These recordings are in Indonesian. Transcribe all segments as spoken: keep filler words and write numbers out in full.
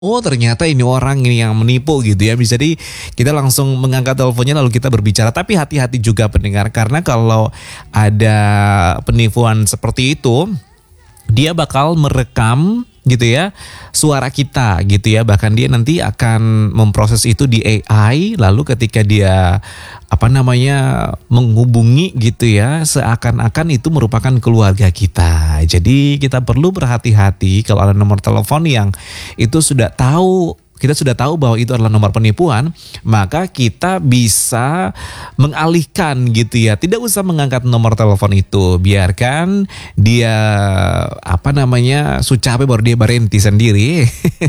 Oh ternyata ini orang ini yang menipu gitu ya. Bisa jadi kita langsung mengangkat teleponnya lalu kita berbicara. Tapi hati-hati juga pendengar, karena kalau ada penipuan seperti itu, dia bakal merekam gitu ya suara kita gitu ya, bahkan dia nanti akan memproses itu di A I, lalu ketika dia apa namanya menghubungi gitu ya, seakan-akan itu merupakan keluarga kita. Jadi kita perlu berhati-hati kalau ada nomor telepon yang itu sudah tahu, kita sudah tahu bahwa itu adalah nomor penipuan, maka kita bisa mengalihkan gitu ya. Tidak usah mengangkat nomor telepon itu, biarkan dia apa namanya sucape baru dia berhenti sendiri.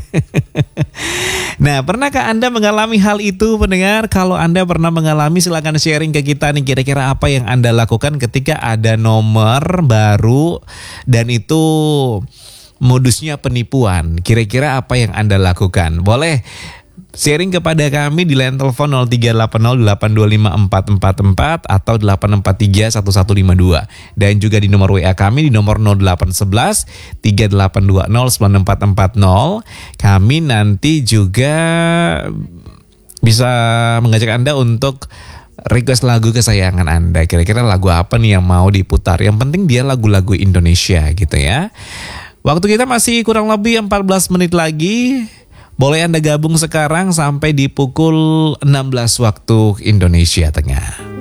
Nah, pernahkah Anda mengalami hal itu pendengar? Kalau Anda pernah mengalami, silakan sharing ke kita nih, kira-kira apa yang Anda lakukan ketika ada nomor baru dan itu modusnya penipuan. Kira-kira apa yang Anda lakukan? Boleh sharing kepada kami di line telepon nol tiga delapan nol delapan dua lima empat empat empat atau delapan empat tiga satu satu lima dua. Dan juga di nomor W A kami di nomor nol delapan satu satu tiga delapan dua nol sembilan empat empat nol. Kami nanti juga bisa mengajak Anda untuk request lagu kesayangan Anda. Kira-kira lagu apa nih yang mau diputar? Yang penting dia lagu-lagu Indonesia gitu ya. Waktu kita masih kurang lebih empat belas menit lagi. Boleh Anda gabung sekarang sampai di pukul enam belas waktu Indonesia Tengah.